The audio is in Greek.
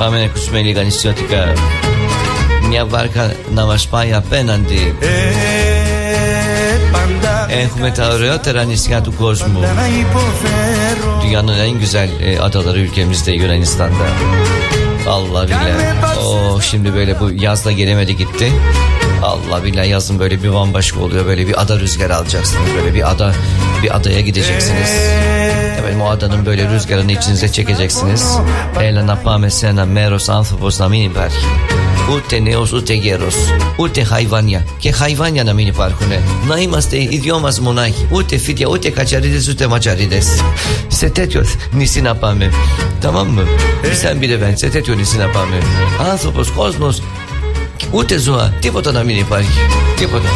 Πάμε να ακούσουμε λίγα νησιώτικα. Μια βάρκα να μας πάει απέναντι. Έχουμε τα ωραιότερα nişya του κόσμου. Dünyanın en güzel adaları ülkemizde, Yunanistan'da. Allah billah. Şimdi böyle bu yazla gelemedi gitti. Allah billah, yazın böyle bir bambaşka oluyor. Böyle bir ada rüzgarı alacaksınız. Böyle bir adaya gideceksiniz. Evet, o adanın böyle rüzgarını içinize çekeceksiniz. Έλα να πάμε σε ένα μέρος άνθρωπος να μην υπάρχει. Ούτε νέος ούτε γέρος, ούτε χαϊβάνια. Και χαϊβάνια να μην υπάρχουν. Να είμαστε οι δυο μας μονάχοι. Ούτε φίδια, ούτε κατσαρίδες, ούτε ματσαρίδες. Σε τέτοιο νησί να πάμε. Tamam mı? Sen bile ben, σε τέτοιο νησί να πάμε. Άνθρωπος, κόσμος, ούτε ζώα, τίποτα να μην υπάρχει. Τίποτα.